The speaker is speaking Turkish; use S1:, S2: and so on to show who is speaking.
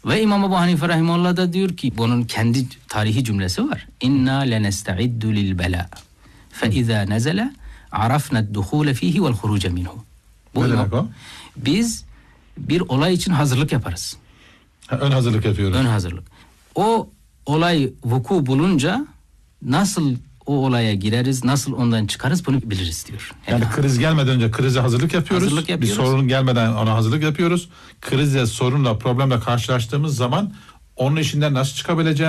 S1: Ve İmam Ebu Hanife rahimahullah da diyor ki, bunun kendi tarihi cümlesi var. İnna lenesta'iddu lil bela. Fe izâ nezele arafna duhule fihi vel huruce minhu.
S2: Ne demek o?
S1: Biz bir olay için hazırlık yaparız.
S2: Ön hazırlık yapıyoruz.
S1: Ön hazırlık. O olay vuku bulunca nasıl o olaya gireriz, nasıl ondan çıkarız bunu biliriz diyor.
S2: Yani kriz gelmeden önce krize hazırlık yapıyoruz. Bir sorun gelmeden ona hazırlık yapıyoruz. Krizle, sorunla, problemle karşılaştığımız zaman onun içinden nasıl çıkabileceğimiz